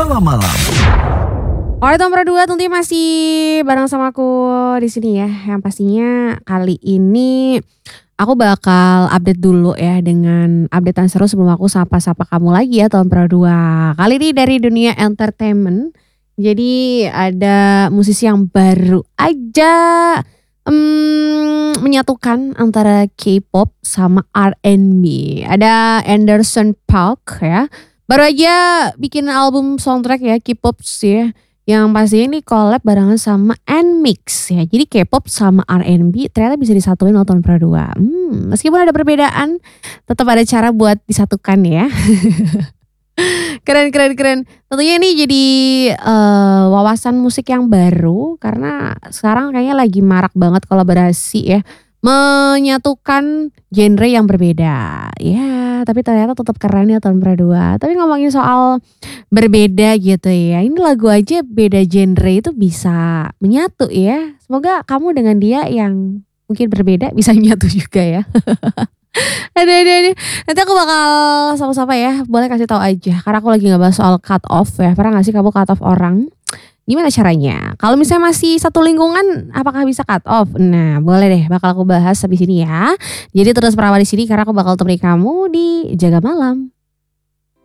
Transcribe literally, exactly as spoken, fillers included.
malam-malam. Alright, nomor dua tentunya masih bareng sama aku di sini ya. Yang pastinya kali ini aku bakal update dulu ya dengan updatean seru sebelum aku sapa-sapa kamu lagi ya tahun Pro dua. Kali ini dari dunia entertainment. Jadi ada musisi yang baru aja um, menyatukan antara K-pop sama R and B. Ada Anderson .Paak ya. Baru aja bikin album soundtrack ya K-pop ya. Yang pastinya ini collab barengan sama N-Mix ya. Jadi K-pop sama R and B ternyata bisa disatuin nonton Pro dua. Hmm, meskipun ada perbedaan, tetap ada cara buat disatukan ya. Keren keren keren. Tentunya ini jadi uh, wawasan musik yang baru karena sekarang kayaknya lagi marak banget kolaborasi ya. Menyatukan genre yang berbeda. Ya, tapi ternyata tetap keren ya tahun Pro dua. Tapi ngomongin soal berbeda gitu ya. Ini lagu aja beda genre itu bisa menyatu ya. Semoga kamu dengan dia yang mungkin berbeda bisa menyatu juga ya. Aduh, aduh, aduh. Nanti aku bakal sama-sama ya. Boleh kasih tahu aja. Karena aku lagi ngebahas soal cut off ya. Pernah gak sih kamu cut off orang? Gimana caranya? Kalau misalnya masih satu lingkungan, apakah bisa cut off? Nah, boleh deh, bakal aku bahas habis ini ya. Jadi terus berawal di sini karena aku bakal temani kamu di Jaga Malam.